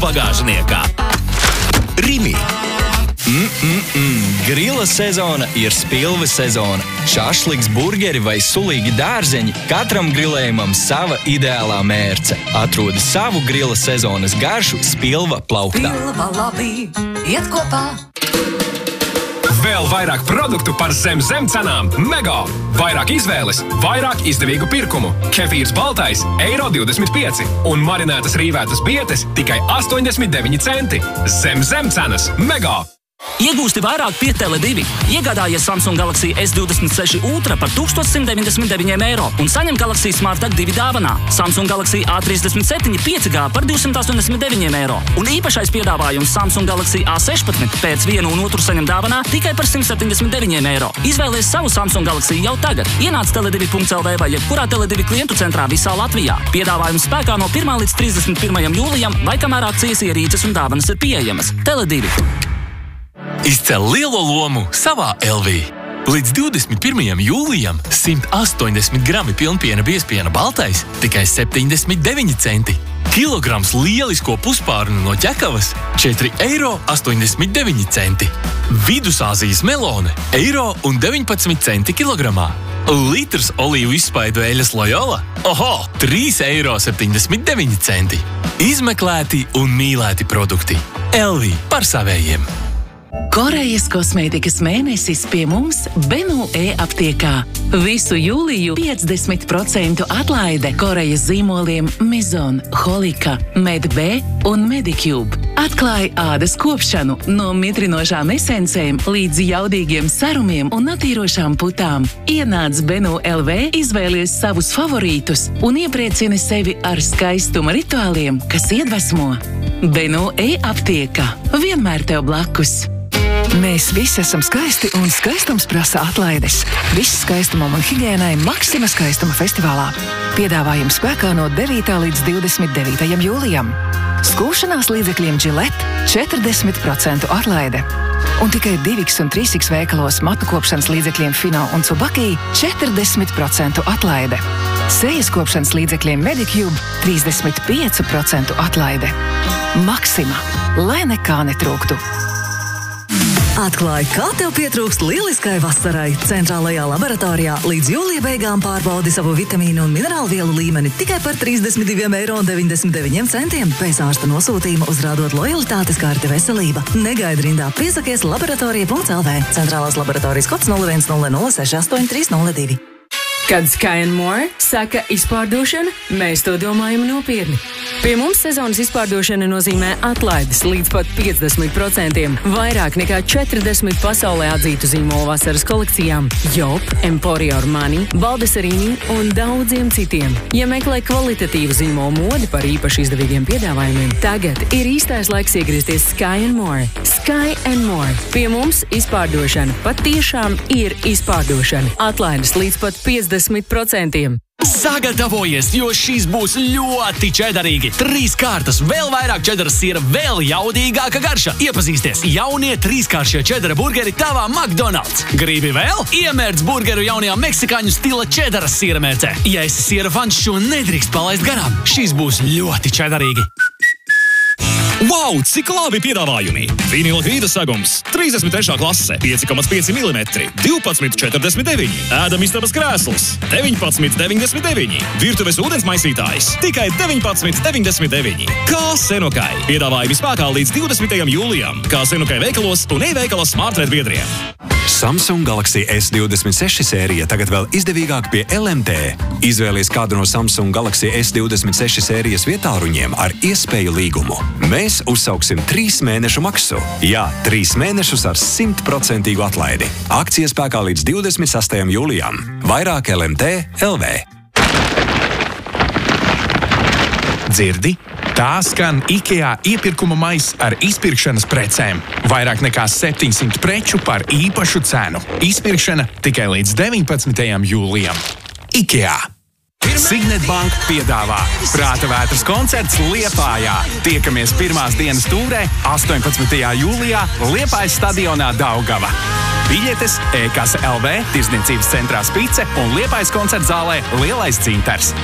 pagāžniekā. Rimi. Grila sezona ir spilve sezona. Šašliks, burgeri vai sulīgi dārzeņi, katram grilējumam sava ideālā mērce. Atrodi savu grila sezonas garšu Spilva plauktā. Spilva labi, iet kopā. Vēl vairāk produktu par zem cenām Mega! Vairāk izvēles, vairāk izdevīgu pirkumu. Kefīrs baltais €25 un marinētas rīvētas bietes tikai 89 centi. Zem cenas Mega! Iegūsti vairāk pie Tele2. Iegādājies Samsung Galaxy S26 Ultra par €1199 un saņem Galaxy Smart Tag 2 dāvanā. Samsung Galaxy A37 5G par €289 un īpašais piedāvājums Samsung Galaxy A16 pēc vienu un otru saņem dāvanā tikai par €179. Izvēlies savu Samsung Galaxy jau tagad. Ienāc tele2.lv vai jebkurā Tele2 klientu centrā visā Latvijā. Piedāvājums spēkā no 1. līdz 31. jūlijam vai kamēr akcijas ierīces un dāvanas ir pieejamas. Tele2. Izcel lielo lomu savā LV. Līdz 21. jūlijam 180 grami pilnpiena biezpiena baltais tikai 79 centi. Kilograms lielisko puspārnu no ķekavas €4,89 centi. Vidusāzijas melone €1,19 centi kilogramā. Litrs olīvu izspaidu eļas Loyola €3,79 centi. Izmeklēti un mīlēti produkti. LV par savējiem. Korejas kosmētikas mēnesis pie mums Benu e-aptiekā. Visu jūliju 50% atlaide Korejas zīmoliem Mizon, Holika, Med-B un Medicube. Atklāj ādas kopšanu no mitrinošām esencēm līdz jaudīgiem serumiem un attīrošām putām. Ienāc Benu LV, izvēlies savus favorītus un iepriecini sevi ar skaistuma rituāliem, kas iedvesmo. Benu e-aptieka. Vienmēr tev blakus. Mēs visi esam skaisti un skaistums prasa atlaides. Viss skaistumam un higiēnai Maxima skaistuma festivālā. Piedāvājums spēkā no 9. līdz 29. jūlijam. Skūšanās līdzekļiem Gillette 40% atlaide. Un tikai 2X un 3X veikalos matu kopšanas līdzekļiem Fino un Tsubaki 40% atlaide. Sejas kopšanas līdzekļiem Medicube 35% atlaide. Maxima, lai nekā netrūktu. Atklāj, kā tev pietrūkst lieliskai vasarai. Centrālajā laboratorijā līdz jūlija beigām pārbaudi savu vitamīnu un minerālu vielu līmeni tikai par €32,99 pēc ārsta nosūtījuma uzrādot lojalitātes karti veselība. Negaidi rindā, piesakies laboratorija.lv. Centrālās laboratorijas kods 0100683002. Kad Sky & More saka izpārdošana, mēs to domājam nopietni. Pie mums sezonas izpārdošana nozīmē atlaides līdz pat 50%, vairāk nekā 40 pasaulē atzītu zīmolu vasaras kolekcijām, Job, Emporio Armani, Baldesarīni un daudziem citiem. Ja meklē kvalitatīvu zīmolu modi par īpaši izdevīgiem piedāvājumiem, tagad ir īstais laiks iegriezties Sky & More. Sky & More. Pie mums izpārdošana patiešām ir izpārdošana. Atlaides līdz pat 50%. Sagatavojies, jo šīs būs ļoti čedarīgi. 3 kārtas, vēl vairāk čedaras siera, vēl jaudīgāka garša. Iepazīsties jaunie 3-kāršie čedara burgeri tavā McDonald's. Gribi vēl? Iemērc burgeru jaunajā meksikāņu stila čedaras siera mērcē. Ja esi siera fans, šo nedrīkst palaist garām. Šīs būs ļoti čedarīgi. Wow, cik labi piedāvājumi! Vinila grīdas sagums, 33. klase, 5,5 mm, 12,49. Ēdamistabas krēsls, 19,99. Virtuves ūdens maisītājs, tikai 19,99. Kā Senokai. Piedāvājumi spēkā līdz 20. jūlijam. Kā Senokai veikalos un e-veikalos Smartred biedriem. Samsung Galaxy S26 sērija tagad vēl izdevīgāk pie LMT. Izvēlies kādu no Samsung Galaxy S26 sērijas vietāruņiem ar iespēju līgumu. Mēs uzsauksim 3 mēnešu maksu. Jā, 3 mēnešus ar 100% atlaidi. Akcija spēkā līdz 26. jūlijam. Vairāk LMT LV. Dzirdi? Tā skan IKEA iepirkuma maiss ar izpirkšanas precēm. Vairāk nekā 700 preču par īpašu cenu. Izpirkšana tikai līdz 19. jūlijam. IKEA. Signet Bank piedāvā Prāta vētras koncerts Liepājā. Tiekamies pirmās dienas tūrē 18. jūlijā Liepājas stadionā Daugava. Biļetes e-kasa LV, Tirdzniecības centrā Spice un Liepājas koncerta zālē Lielais Cintars.